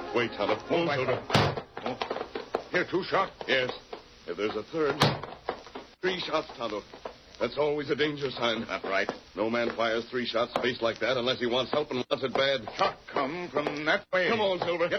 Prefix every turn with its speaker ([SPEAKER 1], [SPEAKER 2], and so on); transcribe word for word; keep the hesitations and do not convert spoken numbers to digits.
[SPEAKER 1] Wait, Tonto.
[SPEAKER 2] Oh, my
[SPEAKER 1] Silver.
[SPEAKER 2] Oh. Here, two shots.
[SPEAKER 1] Yes. If there's a third. Three shots, Tonto. That's always a danger sign.
[SPEAKER 2] That's right.
[SPEAKER 1] No man fires three shots spaced like that unless he wants help and wants it bad.
[SPEAKER 2] Shot come from that way.
[SPEAKER 1] Come on, Silver.
[SPEAKER 2] Get